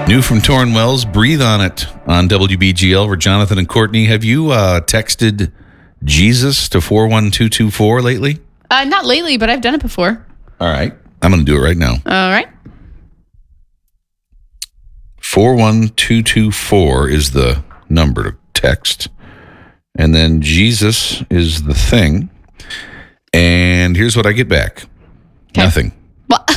New from Torrin Wells, Breathe on It on WBGL. We're Jonathan and Courtney. Have you texted Jesus to 41224 lately? Not lately, but I've done it before. All right. I'm going to do it right now. All right. 41224 is the number to text. And then Jesus is the thing. And here's what I get back. Okay. Nothing. What?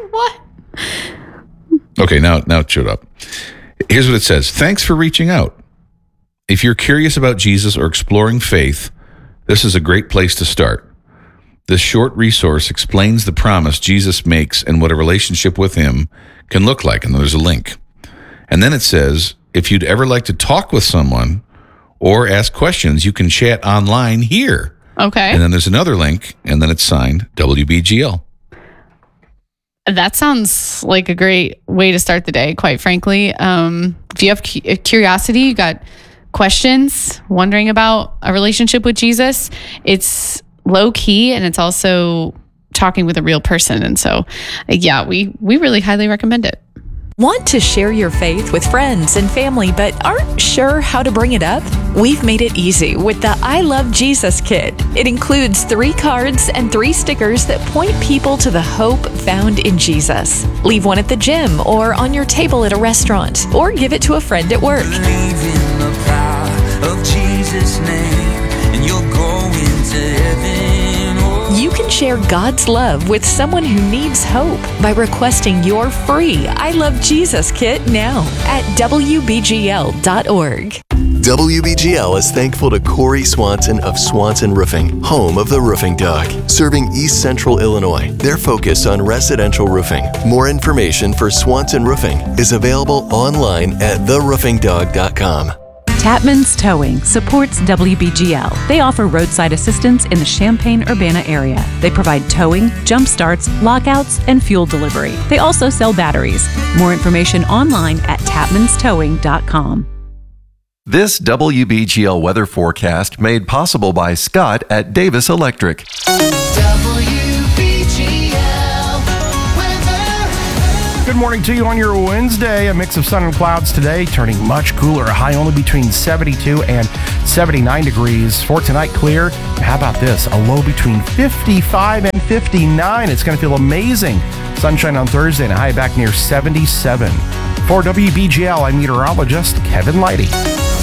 Okay, now it showed up. Here's what it says. Thanks for reaching out. If you're curious about Jesus or exploring faith, this is a great place to start. This short resource explains the promise Jesus makes and what a relationship with him can look like. And there's a link. And then it says, if you'd ever like to talk with someone or ask questions, you can chat online here. Okay. And then there's another link, and then it's signed WBGL. That sounds like a great way to start the day, quite frankly. If you have curiosity, you got questions, wondering about a relationship with Jesus, it's low key and it's also talking with a real person. And so, yeah, we really highly recommend it. Want to share your faith with friends and family, but aren't sure how to bring it up? We've made it easy with the I Love Jesus Kit. It includes 3 cards and 3 stickers that point people to the hope found in Jesus. Leave one at the gym or on your table at a restaurant, or give it to a friend at work. Believe in the power of Jesus' name, and you'll go into heaven. You can share God's love with someone who needs hope by requesting your free I Love Jesus Kit now at WBGL.org. WBGL is thankful to Corey Swanson of Swanson Roofing, home of the Roofing Dog, serving East Central Illinois. They're focused on residential roofing. More information for Swanson Roofing is available online at theroofingdog.com. Tapman's Towing supports WBGL. They offer roadside assistance in the Champaign-Urbana area. They provide towing, jump starts, lockouts, and fuel delivery. They also sell batteries. More information online at tapmanstowing.com. This WBGL weather forecast made possible by Scott at Davis Electric. Good morning to you on your Wednesday. A mix of sun and clouds today, turning much cooler. A high only between 72 and 79 degrees. For tonight, clear. How about this? A low between 55 and 59. It's going to feel amazing. Sunshine on Thursday and a high back near 77. For WBGL, I'm meteorologist Kevin Leidy.